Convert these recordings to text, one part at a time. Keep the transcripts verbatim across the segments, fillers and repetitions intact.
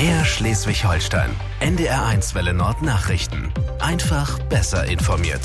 Mehr Schleswig-Holstein. N D R eins Welle Nord Nachrichten. Einfach besser informiert.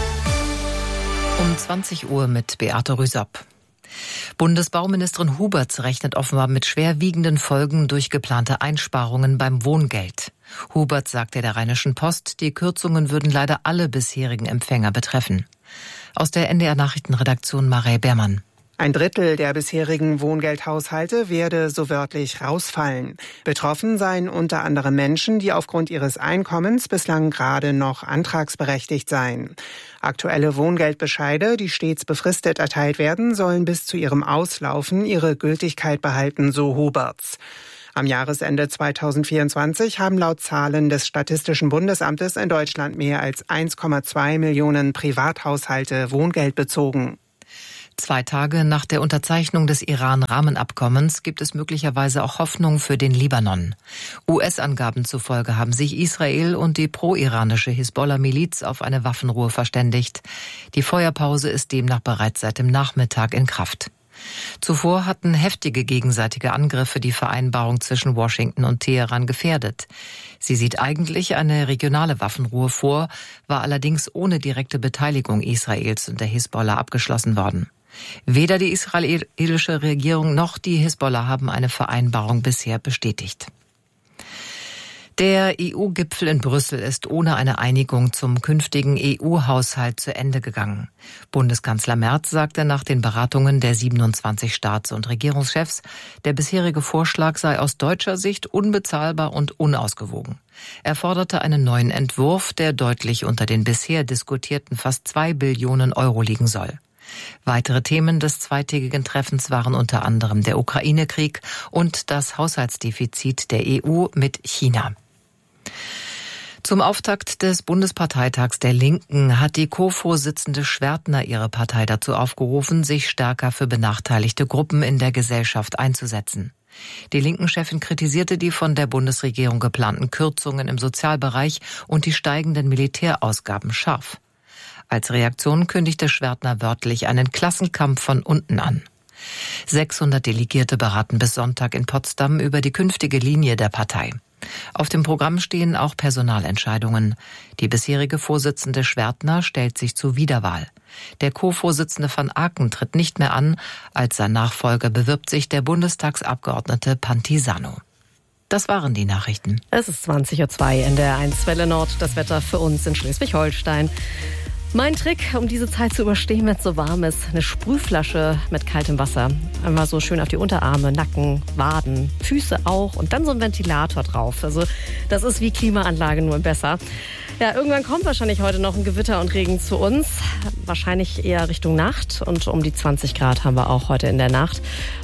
Um zwanzig Uhr mit Beate Rüsop. Bundesbauministerin Huberts rechnet offenbar mit schwerwiegenden Folgen durch geplante Einsparungen beim Wohngeld. Huberts sagte der Rheinischen Post, die Kürzungen würden leider alle bisherigen Empfänger betreffen. Aus der N D R-Nachrichtenredaktion Marei Beermann. Ein Drittel der bisherigen Wohngeldhaushalte werde so wörtlich rausfallen. Betroffen seien unter anderem Menschen, die aufgrund ihres Einkommens bislang gerade noch antragsberechtigt seien. Aktuelle Wohngeldbescheide, die stets befristet erteilt werden, sollen bis zu ihrem Auslaufen ihre Gültigkeit behalten, so Huberts. Am Jahresende zweitausendvierundzwanzig haben laut Zahlen des Statistischen Bundesamtes in Deutschland mehr als eins Komma zwei Millionen Privathaushalte Wohngeld bezogen. Zwei Tage nach der Unterzeichnung des Iran-Rahmenabkommens gibt es möglicherweise auch Hoffnung für den Libanon. U S-Angaben zufolge haben sich Israel und die pro-iranische Hisbollah-Miliz auf eine Waffenruhe verständigt. Die Feuerpause ist demnach bereits seit dem Nachmittag in Kraft. Zuvor hatten heftige gegenseitige Angriffe die Vereinbarung zwischen Washington und Teheran gefährdet. Sie sieht eigentlich eine regionale Waffenruhe vor, war allerdings ohne direkte Beteiligung Israels und der Hisbollah abgeschlossen worden. Weder die israelische Regierung noch die Hisbollah haben eine Vereinbarung bisher bestätigt. Der E U-Gipfel in Brüssel ist ohne eine Einigung zum künftigen E U-Haushalt zu Ende gegangen. Bundeskanzler Merz sagte nach den Beratungen der siebenundzwanzig Staats- und Regierungschefs, der bisherige Vorschlag sei aus deutscher Sicht unbezahlbar und unausgewogen. Er forderte einen neuen Entwurf, der deutlich unter den bisher diskutierten fast zwei Billionen Euro liegen soll. Weitere Themen des zweitägigen Treffens waren unter anderem der Ukraine-Krieg und das Haushaltsdefizit der E U mit China. Zum Auftakt des Bundesparteitags der Linken hat die Co-Vorsitzende Schwertner ihre Partei dazu aufgerufen, sich stärker für benachteiligte Gruppen in der Gesellschaft einzusetzen. Die Linken-Chefin kritisierte die von der Bundesregierung geplanten Kürzungen im Sozialbereich und die steigenden Militärausgaben scharf. Als Reaktion kündigte Schwertner wörtlich einen Klassenkampf von unten an. sechshundert Delegierte beraten bis Sonntag in Potsdam über die künftige Linie der Partei. Auf dem Programm stehen auch Personalentscheidungen. Die bisherige Vorsitzende Schwertner stellt sich zur Wiederwahl. Der Co-Vorsitzende van Aken tritt nicht mehr an. Als sein Nachfolger bewirbt sich der Bundestagsabgeordnete Pantisano. Das waren die Nachrichten. Es ist zwanzig Uhr zwei in der eins Welle Nord. Das Wetter für uns in Schleswig-Holstein. Mein Trick, um diese Zeit zu überstehen, wenn es so warm ist, eine Sprühflasche mit kaltem Wasser. Einmal so schön auf die Unterarme, Nacken, Waden, Füße auch und dann so ein Ventilator drauf. Also das ist wie Klimaanlage, nur besser. Ja, irgendwann kommt wahrscheinlich heute noch ein Gewitter und Regen zu uns. Wahrscheinlich eher Richtung Nacht und um die zwanzig Grad haben wir auch heute in der Nacht.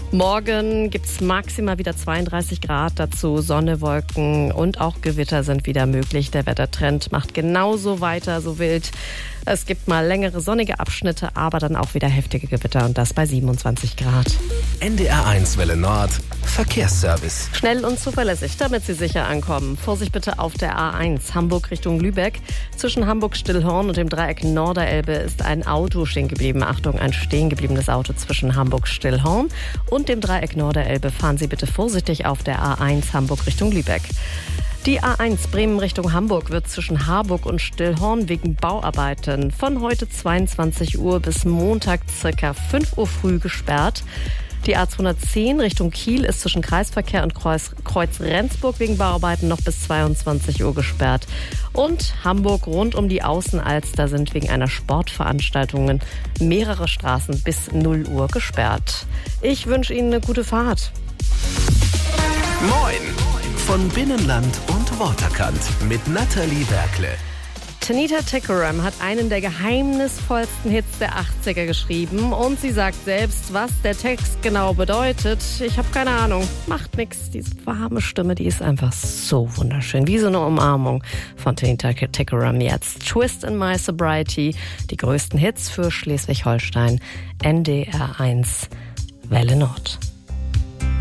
Morgen gibt's maximal wieder zweiunddreißig Grad, dazu Sonne, Wolken und auch Gewitter sind wieder möglich. Der Wettertrend macht genauso weiter, so wild. Es gibt mal längere sonnige Abschnitte, aber dann auch wieder heftige Gewitter und das bei siebenundzwanzig Grad. N D R eins Welle Nord Verkehrsservice. Schnell und zuverlässig, damit Sie sicher ankommen. Vorsicht bitte auf der A eins, Hamburg Richtung Lübeck. Zwischen Hamburg-Stillhorn und dem Dreieck Norderelbe ist ein Auto stehen geblieben. Achtung, ein stehen gebliebenes Auto zwischen Hamburg-Stillhorn und dem Dreieck Norderelbe. Fahren Sie bitte vorsichtig auf der A eins, Hamburg Richtung Lübeck. Die A eins Bremen Richtung Hamburg wird zwischen Harburg und Stillhorn wegen Bauarbeiten von heute zweiundzwanzig Uhr bis Montag circa fünf Uhr früh gesperrt. Die A zweihundertzehn Richtung Kiel ist zwischen Kreisverkehr und Kreuz, Kreuz Rendsburg wegen Bauarbeiten noch bis zweiundzwanzig Uhr gesperrt. Und Hamburg rund um die Außenalster sind wegen einer Sportveranstaltung mehrere Straßen bis null Uhr gesperrt. Ich wünsche Ihnen eine gute Fahrt. Moin! Von Binnenland und Waterkant mit Nathalie Werkle. Tanita Tikaram hat einen der geheimnisvollsten Hits der achtziger geschrieben und sie sagt selbst, was der Text genau bedeutet. Ich habe keine Ahnung, macht nix. Diese warme Stimme, die ist einfach so wunderschön, wie so eine Umarmung von Tanita Tikaram jetzt. Twist in My Sobriety, die größten Hits für Schleswig-Holstein, N D R eins Welle Nord.